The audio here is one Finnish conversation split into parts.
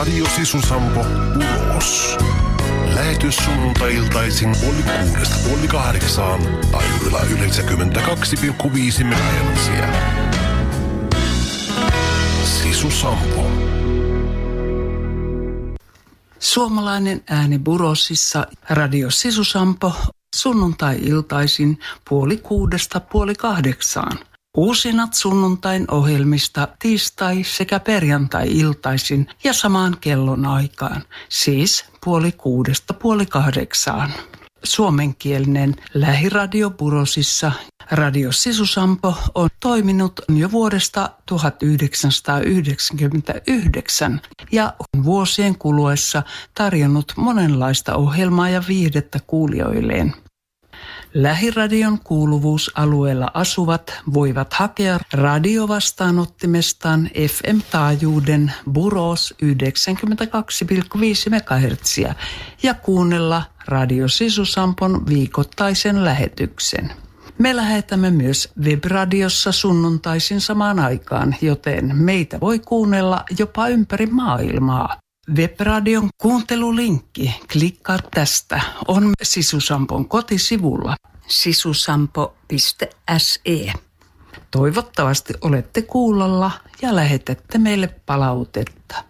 Radio Sisu-Sampo Uros. Lähetys sunnuntai-iltaisin 7:30 taajuudella 92,5 MHz. Sisu-Sampo. Suomalainen ääni Burosissa, Radio Sisu-Sampo, sunnuntai-iltaisin 7:30–8:30. Uusinat sunnuntain ohjelmista tiistai- sekä perjantai-iltaisin ja samaan kellon aikaan, siis 7:30–8:30. Suomenkielinen lähiradio Burosissa, Radio Sisu-Sampo, on toiminut jo vuodesta 1999 ja on vuosien kuluessa tarjonnut monenlaista ohjelmaa ja viihdettä kuulijoilleen. Lähiradion kuuluvuusalueella asuvat voivat hakea radiovastaanottimestaan FM-taajuuden Buros 92,5 MHz ja kuunnella Radio Sisu-Sampon viikoittaisen lähetyksen. Me lähetämme myös webradiossa sunnuntaisin samaan aikaan, joten meitä voi kuunnella jopa ympäri maailmaa. Webradion kuuntelulinkki, klikkaa tästä, on Sisu-Sampon kotisivulla sisusampo.se. Toivottavasti olette kuulolla ja lähetätte meille palautetta.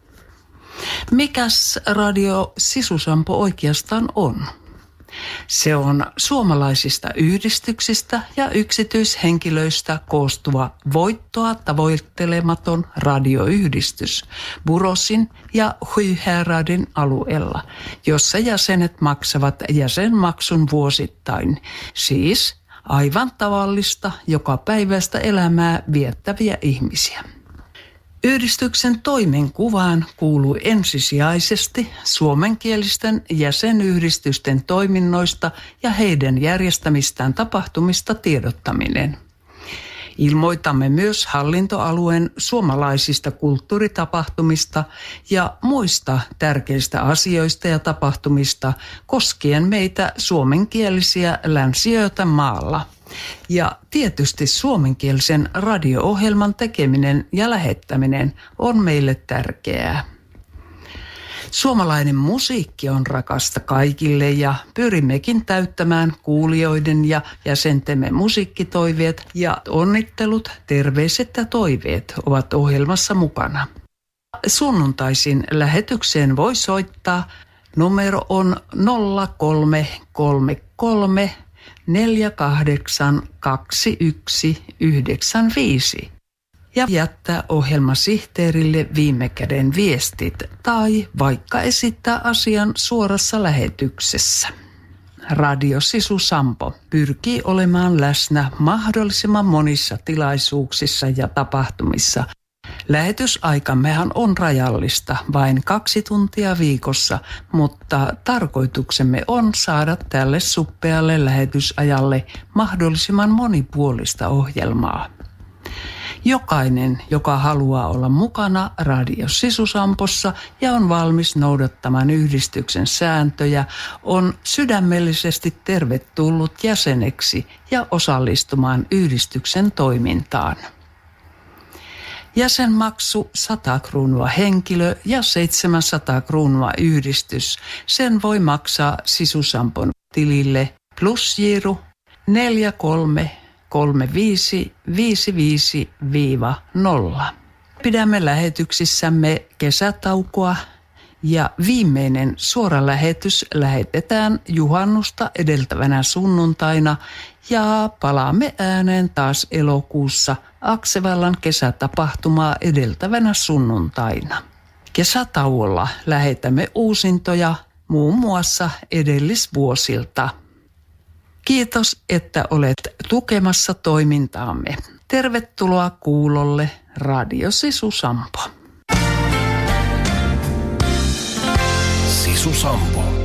Mikäs Radio Sisu-Sampo oikeastaan on? Se on suomalaisista yhdistyksistä ja yksityishenkilöistä koostuva voittoa tavoittelematon radioyhdistys Burosin ja Sjuhäraden alueella, jossa jäsenet maksavat jäsenmaksun vuosittain, siis aivan tavallista jokapäiväistä elämää viettäviä ihmisiä. Yhdistyksen toimenkuvaan kuuluu ensisijaisesti suomenkielisten jäsenyhdistysten toiminnoista ja heidän järjestämistään tapahtumista tiedottaminen. Ilmoitamme myös hallintoalueen suomalaisista kulttuuritapahtumista ja muista tärkeistä asioista ja tapahtumista koskien meitä suomenkielisiä länsiöitä maalla. Ja tietysti suomenkielisen radio-ohjelman tekeminen ja lähettäminen on meille tärkeää. Suomalainen musiikki on rakasta kaikille ja pyrimmekin täyttämään kuulijoiden ja jäsentemme musiikkitoiveet ja onnittelut, terveiset ja toiveet ovat ohjelmassa mukana. Sunnuntaisin lähetykseen voi soittaa. Numero on 0333 482195 ja jättää ohjelmasihteerille viime käden viestit tai vaikka esittää asian suorassa lähetyksessä. Radio Sisu-Sampo pyrkii olemaan läsnä mahdollisimman monissa tilaisuuksissa ja tapahtumissa. Lähetysaikamehan on rajallista, vain 2 tuntia viikossa, mutta tarkoituksemme on saada tälle suppealle lähetysajalle mahdollisimman monipuolista ohjelmaa. Jokainen, joka haluaa olla mukana Radio Sisu-Sampossa ja on valmis noudattamaan yhdistyksen sääntöjä, on sydämellisesti tervetullut jäseneksi ja osallistumaan yhdistyksen toimintaan. Jäsenmaksu 100 kruunua henkilö ja 700 kruunua yhdistys. Sen voi maksaa Sisu-Sampon tilille +Jiru 435555-0. Pidämme lähetyksissämme kesätaukoa ja viimeinen suora lähetys lähetetään juhannusta edeltävänä sunnuntaina ja palaamme ääneen taas elokuussa Aksevallan kesätapahtumaa edeltävänä sunnuntaina. Kesätauolla lähetämme uusintoja muun muassa edellisvuosilta. Kiitos, että olet tukemassa toimintaamme. Tervetuloa kuulolle Radio Sisu-Sampo. Sisu-Sampo.